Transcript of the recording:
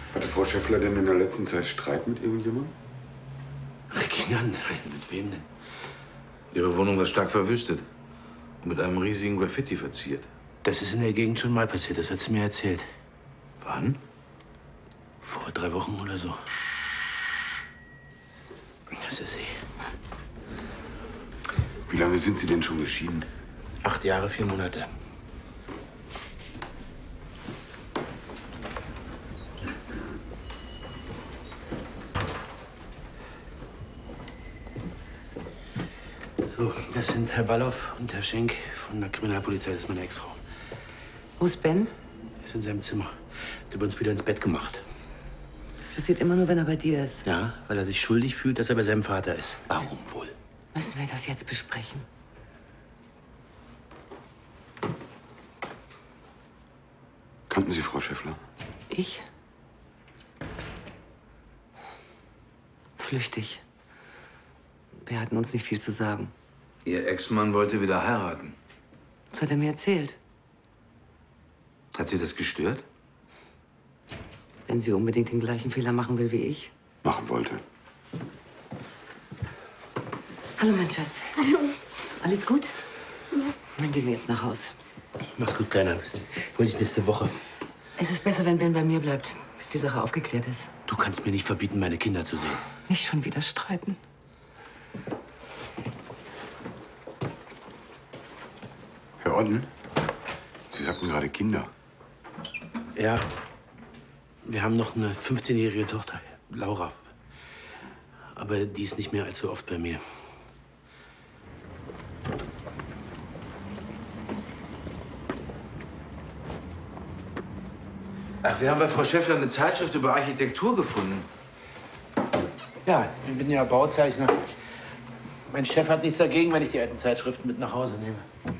Hatte Frau Schäffler denn in der letzten Zeit Streit mit irgendjemandem? Regina, nein. Mit wem denn? Ihre Wohnung war stark verwüstet. Und mit einem riesigen Graffiti verziert. Das ist in der Gegend schon mal passiert. Das hat sie mir erzählt. Wann? Vor 3 Wochen oder so. Das ist sie. Wie lange sind Sie denn schon geschieden? 8 Jahre, 4 Monate. So, das sind Herr Balloff und Herr Schenk von der Kriminalpolizei. Das ist meine Ex-Frau. Wo ist Ben? Er ist in seinem Zimmer. Er hat uns wieder ins Bett gemacht. Das passiert immer nur, wenn er bei dir ist. Ja, weil er sich schuldig fühlt, dass er bei seinem Vater ist. Warum wohl? Müssen wir das jetzt besprechen? Kannten Sie Frau Schäffler? Ich? Flüchtig. Wir hatten uns nicht viel zu sagen. Ihr Ex-Mann wollte wieder heiraten. Das hat er mir erzählt. Hat Sie das gestört? Wenn sie unbedingt den gleichen Fehler machen will wie ich. Machen wollte. Hallo, mein Schatz. Hallo. Alles gut? Ja. Dann gehen wir jetzt nach Haus. Mach's gut, Kleiner. Ich hol dich nächste Woche. Es ist besser, wenn Ben bei mir bleibt, bis die Sache aufgeklärt ist. Du kannst mir nicht verbieten, meine Kinder zu sehen. Nicht schon wieder streiten. Herr Otten, Sie sagten gerade Kinder. Ja. Wir haben noch eine 15-jährige Tochter, Laura. Aber die ist nicht mehr allzu oft bei mir. Ach, wir haben bei Frau Schäffler eine Zeitschrift über Architektur gefunden. Ja, ich bin ja Bauzeichner. Mein Chef hat nichts dagegen, wenn ich die alten Zeitschriften mit nach Hause nehme.